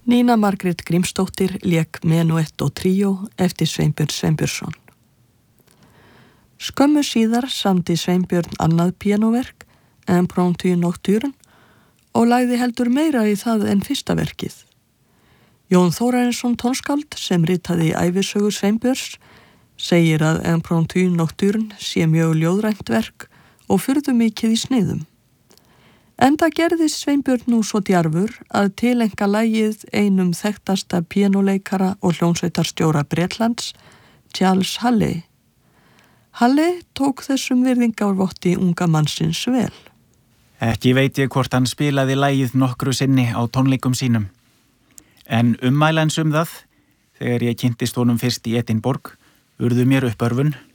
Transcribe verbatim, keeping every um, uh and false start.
Nína Margrét Grímsdóttir lék Menuett og tríó eftir Sveinbjörn Sveinbjörnsson. Skömmu síðar samdi Sveinbjörn annað píanóverk, Impromptu Nocturne, og lagði heldur meira í það en fyrsta verkið. Jón Þórarinsson tónskáld, sem ritaði ævisögu Sveinbjörns, segir að Impromptu Nocturne sé mjög ljóðrænt verk og furðu mikið í sniðum. Enda gerðist Sveinbjörn nú svo djarfur að tilenka lagið einum þekktasta píanóleikara og hljómsveitarstjóra Bretlands, Charles Halley. Halley tók þessum virðingarvotti unga mannsins vel. Ekki veit ég hvort hann spilaði lagið nokkru sinni á tónleikum sínum. En ummælans um það, þegar ég kynntist honum fyrst í Edinborg, urðu mér uppörvun